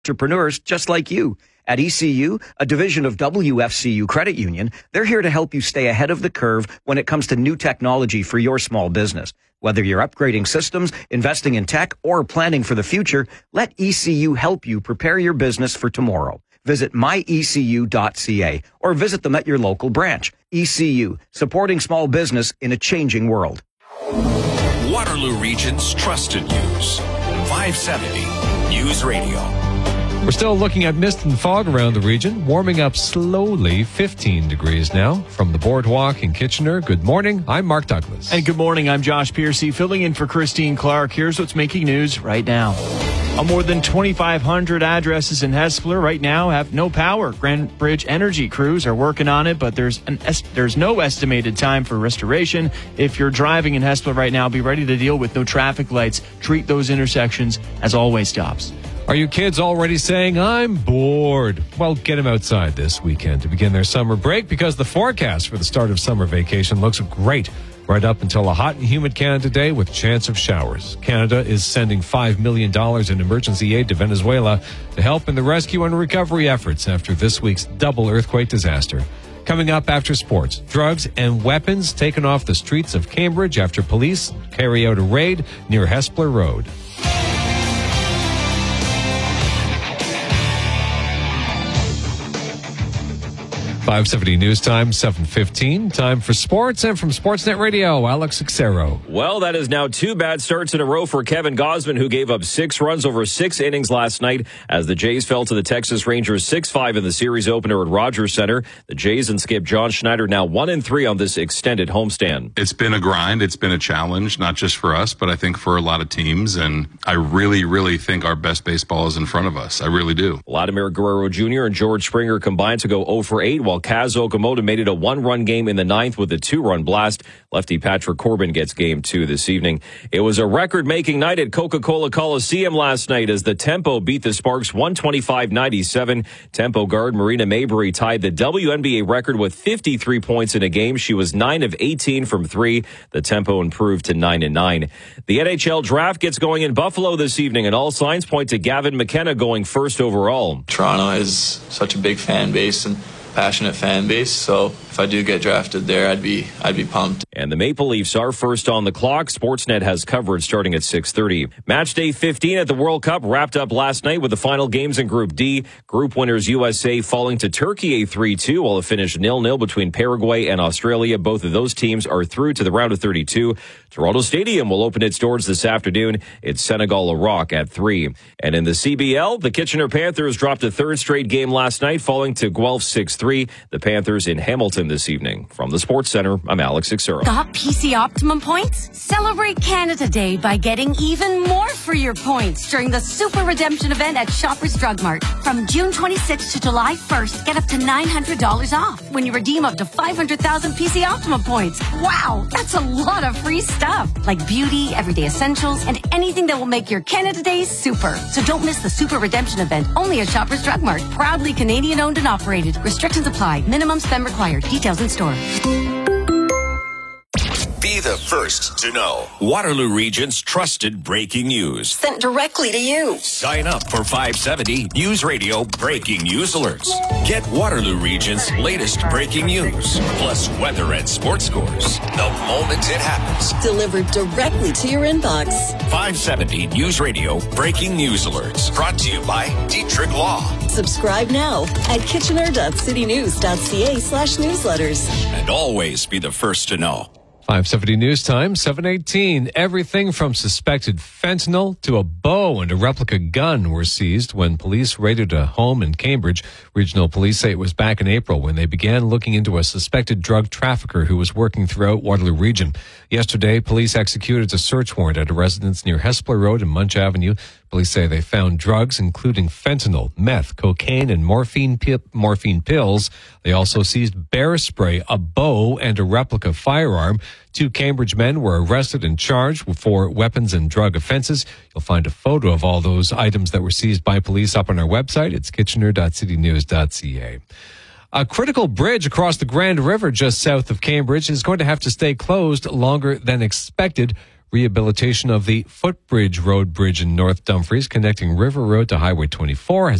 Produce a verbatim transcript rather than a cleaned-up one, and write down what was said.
entrepreneurs just like you. At E C U, a division of W F C U Credit Union, they're here to help you stay ahead of the curve when it comes to new technology for your small business. Whether you're upgrading systems, investing in tech, or planning for the future, let E C U help you prepare your business for tomorrow. Visit my e c u dot c a or visit them at your local branch. E C U, supporting small business in a changing world. Waterloo Region's Trusted News. five seventy News Radio. We're still looking at mist and fog around the region, warming up slowly, fifteen degrees now. From the Boardwalk in Kitchener, good morning. I'm Mark Douglas. And good morning. I'm Josh Piercy, filling in for Christine Clark. Here's what's making news right now. Uh, more than twenty-five hundred addresses in Hespeler right now have no power. Grand Bridge Energy crews are working on it, but there's an est- there's no estimated time for restoration. If you're driving in Hespeler right now, be ready to deal with no traffic lights. Treat those intersections as all-way stops. Are you kids already saying, I'm bored? Well, get them outside this weekend to begin their summer break, because the forecast for the start of summer vacation looks great right up until a hot and humid Canada Day with chance of showers. Canada is sending five million dollars in emergency aid to Venezuela to help in the rescue and recovery efforts after this week's double earthquake disaster. Coming up after sports, drugs and weapons taken off the streets of Cambridge after police carry out a raid near Hespeler Road. five seventy News Time, seven fifteen. Time for sports, and from Sportsnet Radio, Alex Xero. Well, that is now two bad starts in a row for Kevin Gausman, who gave up six runs over six innings last night as the Jays fell to the Texas Rangers six five in the series opener at Rogers Center. The Jays and skip John Schneider now one and three on this extended homestand. It's been a grind. It's been a challenge, not just for us, but I think for a lot of teams. And I really, really think our best baseball is in front of us. I really do. Vladimir Guerrero Junior and George Springer combined to go oh for eight, while Kaz Okamoto made it a one-run game in the ninth with a two-run blast. Lefty Patrick Corbin gets game two this evening. It was a record-making night at Coca-Cola Coliseum last night as the Tempo beat the Sparks one twenty-five ninety-seven. Tempo guard Marina Maybury tied the W N B A record with fifty-three points in a game. She was nine of eighteen from three. The Tempo improved to nine and nine. The N H L draft gets going in Buffalo this evening, and all signs point to Gavin McKenna going first overall. Toronto has such a big fan base and passionate fan base, so if I do get drafted there, I'd be I'd be pumped. And the Maple Leafs are first on the clock. Sportsnet has coverage starting at six thirty. Match day fifteen at the World Cup wrapped up last night with the final games in Group D. Group winners U S A falling to Turkey a three two, while it finished nil nil between Paraguay and Australia. Both of those teams are through to the round of thirty-two. Toronto Stadium will open its doors this afternoon. It's Senegal-Iraq at three. And in the C B L, the Kitchener Panthers dropped a third straight game last night, falling to Guelph six three. The Panthers in Hamilton this evening. From the Sports Center, I'm Alex Xero. Got P C Optimum points? Celebrate Canada Day by getting even more for your points during the Super Redemption event at Shoppers Drug Mart. From June twenty-sixth to July first, get up to nine hundred dollars off when you redeem up to five hundred thousand P C Optimum points. Wow, that's a lot of free stuff, like beauty, everyday essentials, and anything that will make your Canada Day super. So don't miss the Super Redemption event, only at Shoppers Drug Mart. Proudly Canadian owned and operated. Restrictions apply. Minimum spend required. Details in store. Be the first to know. Waterloo Region's trusted breaking news. Sent directly to you. Sign up for five seventy News Radio breaking news alerts. Get Waterloo Region's latest breaking news, plus weather and sports scores the moment it happens. Delivered directly to your inbox. five seventy News Radio breaking news alerts. Brought to you by Dietrich Law. Subscribe now at kitchener dot city news dot c a slash newsletters. And always be the first to know. five seventy News Time, seven eighteen. Everything from suspected fentanyl to a bow and a replica gun were seized when police raided a home in Cambridge. Regional police say it was back in April when they began looking into a suspected drug trafficker who was working throughout Waterloo Region. Yesterday, police executed a search warrant at a residence near Hespeler Road and Munch Avenue. Police say they found drugs including fentanyl, meth, cocaine, and morphine pi- morphine pills. They also seized bear spray, a bow, and a replica firearm. Two Cambridge men were arrested and charged for weapons and drug offenses. You'll find a photo of all those items that were seized by police up on our website. It's kitchener dot city news dot c a. A critical bridge across the Grand River just south of Cambridge is going to have to stay closed longer than expected. Rehabilitation of the Footbridge Road Bridge in North Dumfries connecting River Road to Highway twenty-four has